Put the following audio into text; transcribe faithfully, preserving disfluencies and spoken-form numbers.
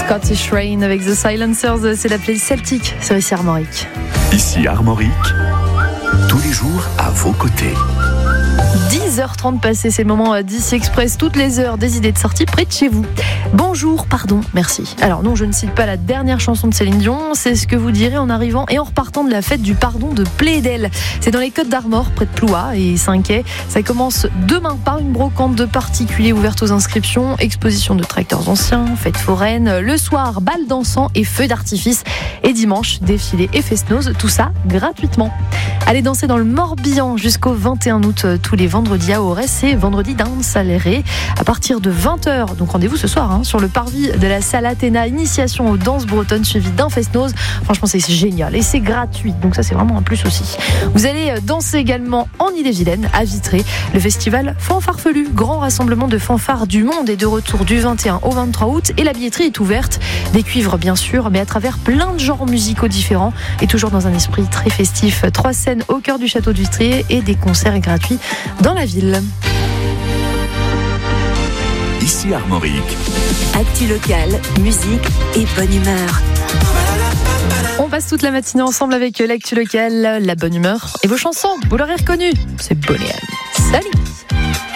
Scottish Rain avec The Silencers, c'est la playlist celtique sur ici Armorique. Ici Armorique, tous les jours à vos côtés. dix heures trente passées, c'est le moment d'Ici Express, toutes les heures des idées de sortie près de chez vous. Bonjour, pardon, merci. Alors non, je ne cite pas la dernière chanson de Céline Dion, c'est ce que vous direz en arrivant et en repartant de la fête du pardon de Plédel. C'est dans les Côtes d'Armor, près de Plouat et Saint-Quay. Ça commence demain par une brocante de particuliers ouverte aux inscriptions, exposition de tracteurs anciens, fête foraine, le soir, bal dansant et feux d'artifice. Et dimanche, défilé et fest-noz, tout ça gratuitement. Allez danser dans le Morbihan jusqu'au vingt et un août, tous les vendredis à Aurès et vendredi dance à l'Éré à partir de vingt heures. Donc rendez-vous ce soir hein, sur le parvis de la salle Athéna, initiation aux danses bretonnes suivi d'un fest-noz. Franchement, c'est génial et c'est gratuit. Donc ça, c'est vraiment un plus aussi. Vous allez danser également en Ille-et-Vilaine, à Vitré. Le festival Fanfarfelu, grand rassemblement de fanfares du monde, est de retour du vingt et un au vingt-trois août et la billetterie est ouverte. Des cuivres bien sûr, mais à travers plein de genres musicaux différents et toujours dans un esprit très festif. Trois scènes au cœur du château de Vitré et des concerts gratuits dans la ville. Ici Armorique. Actu locale, musique et bonne humeur. On passe toute la matinée ensemble avec l'actu locale, la bonne humeur et vos chansons. Vous l'aurez reconnu, c'est Bonnet M. Salut!